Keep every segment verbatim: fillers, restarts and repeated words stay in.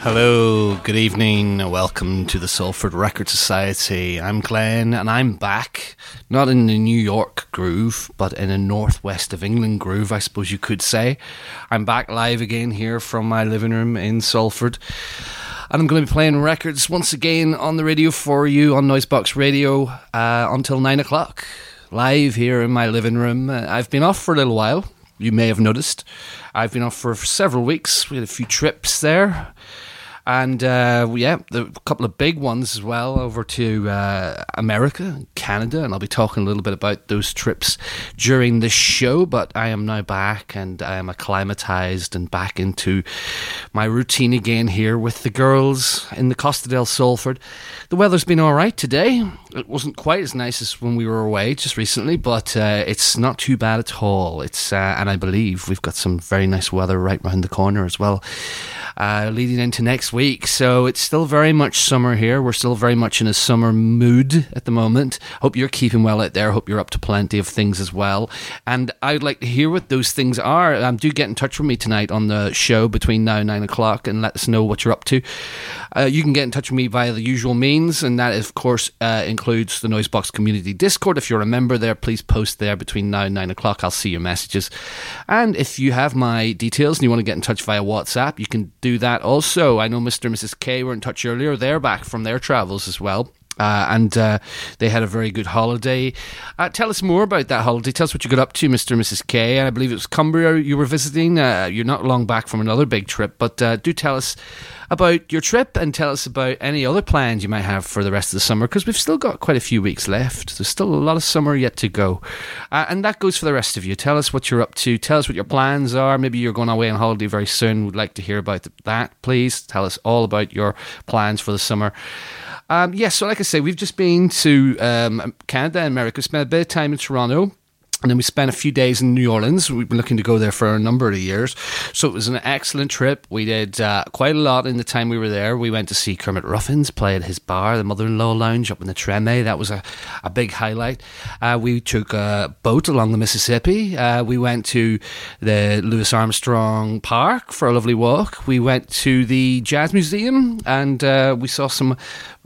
Hello, good evening, welcome to the Salford Record Society. I'm Glenn and I'm back, not in the New York groove, but in a northwest of England groove, I suppose you could say. I'm back live again here from my living room in Salford. And I'm going to be playing records once again on the radio for you on Noisebox Radio uh, until nine o'clock. Live here in my living room. Uh, I've been off for a little while, you may have noticed. I've been off for several weeks. We had a few trips there. And, uh, yeah, a couple of big ones as well over to uh, America and Canada. And I'll be talking a little bit about those trips during this show. But I am now back and I am acclimatized and back into my routine again here with the girls in the Costa del Salford. The weather's been all right today. It wasn't quite as nice as when we were away just recently, but uh, it's not too bad at all. It's uh, and I believe we've got some very nice weather right round the corner as well. Uh, leading into next week. So it's still very much summer here. We're still very much in a summer mood at the moment. Hope you're keeping well out there. Hope you're up to plenty of things as well. And I'd like to hear what those things are. Um, do get in touch with me tonight on the show between now and nine o'clock and let us know what you're up to. Uh, you can get in touch with me via the usual means, and that of course uh, includes the Noisebox Community Discord. If you're a member there, please post there between now and nine o'clock. I'll see your messages. And if you have my details and you want to get in touch via WhatsApp, you can do that also. I know Mister and Missus K were in touch earlier. They're back from their travels as well. Uh, and uh, they had a very good holiday. Uh, tell us more about that holiday. Tell us what you got up to, Mister and Missus K. And I believe it was Cumbria you were visiting. Uh, you're not long back from another big trip, but uh, do tell us about your trip and tell us about any other plans you might have for the rest of the summer, because we've still got quite a few weeks left. There's still a lot of summer yet to go. Uh, and that goes for the rest of you. Tell us what you're up to. Tell us what your plans are. Maybe you're going away on holiday very soon. We'd like to hear about that, please. Tell us all about your plans for the summer. Um, yes, yeah, so like I say, we've just been to um, Canada and America, spent a bit of time in Toronto, and then we spent a few days in New Orleans. We've been looking to go there for a number of years. So it was an excellent trip. We did uh, quite a lot in the time we were there. We went to see Kermit Ruffins play at his bar, the Mother-in-Law Lounge up in the Treme. That was a, a big highlight. Uh, we took a boat along the Mississippi. Uh, we went to the Louis Armstrong Park for a lovely walk. We went to the Jazz Museum, and uh, we saw some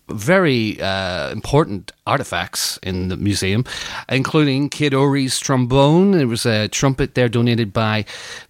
very uh, important artifacts in the museum, including Kid Ory's trombone. There was a trumpet there donated by,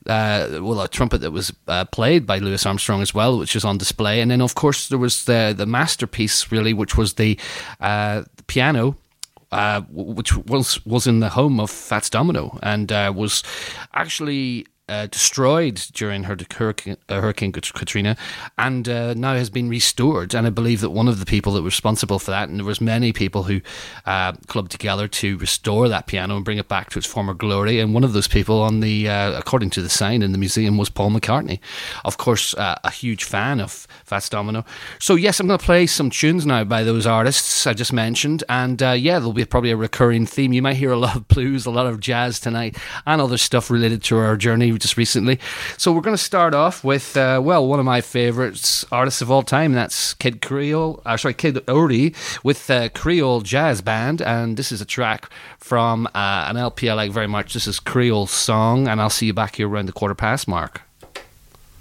uh, well, a trumpet that was uh, played by Louis Armstrong as well, which is on display. And then, of course, there was the the masterpiece, really, which was the, uh, the piano, uh, which was was in the home of Fats Domino, and uh, was actually Uh, destroyed during her hurricane, uh, Hurricane Katrina, and uh, now has been restored. And I believe that one of the people that were responsible for that, and there was many people who uh, clubbed together to restore that piano and bring it back to its former glory. And one of those people, on the uh, according to the sign in the museum, was Paul McCartney, of course, uh, a huge fan of Fats Domino. So yes, I'm going to play some tunes now by those artists I just mentioned, and uh, yeah, there'll be probably a recurring theme. You might hear a lot of blues, a lot of jazz tonight, and other stuff related to our journey just recently. So we're going to start off with, uh, well, one of my favourites artists of all time. That's Kid Creole, uh, sorry, Kid Ory with uh, Creole Jazz Band, and this is a track from uh, an L P I like very much. This is Creole Song, and I'll see you back here around the quarter past mark.